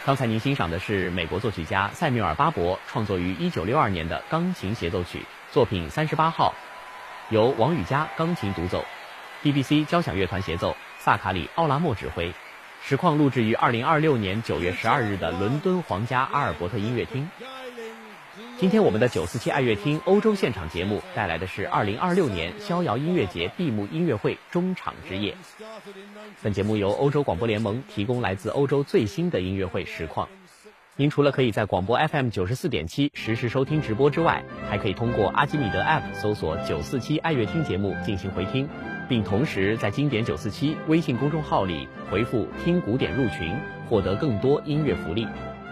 刚才您欣赏的是美国作曲家塞缪尔·巴伯创作于1962年的钢琴协奏曲作品38号，由王羽佳钢琴独奏， BBC 交响乐团协奏，萨卡里·奥拉莫指挥。实况录制于2026年9月12日的伦敦皇家阿尔伯特音乐厅。今天我们的947爱乐厅欧洲现场节目带来的是2026年逍遥音乐节闭幕音乐会中场之夜。本节目由欧洲广播联盟提供来自欧洲最新的音乐会实况。您除了可以在广播 FM 94.7实时收听直播之外，还可以通过阿基米德 App 搜索947爱乐厅节目进行回听，并同时在经典947微信公众号里回复听古典入群，获得更多音乐福利。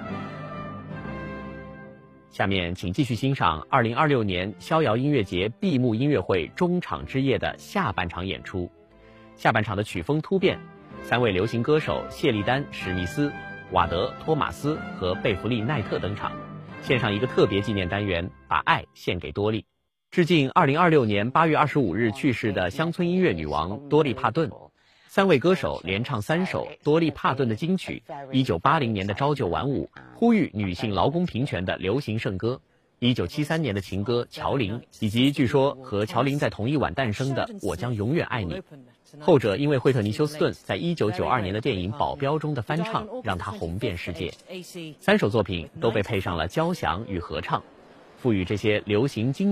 下面请继续欣赏2026年逍遥音乐节闭幕音乐会中场之夜的下半场演出。下半场的曲风突变，3位流行歌手谢利丹·史密斯、瓦德·托马斯和贝弗利·奈特登场，献上一个特别纪念单元，把爱献给多莉，致敬2026年8月25日去世的乡村音乐女王多莉·帕顿。3位歌手连唱3首多莉·帕顿的金曲，1980年的朝九晚五，呼吁女性劳工平权的流行圣歌，1973年的情歌《乔琳》，以及据说和乔琳在同一晚诞生的《我将永远爱你》。后者因为惠特尼·休斯顿在1992年的电影《保镖》中的翻唱，让她红遍世界。3首作品都被配上了交响与合唱，赋予这些流行经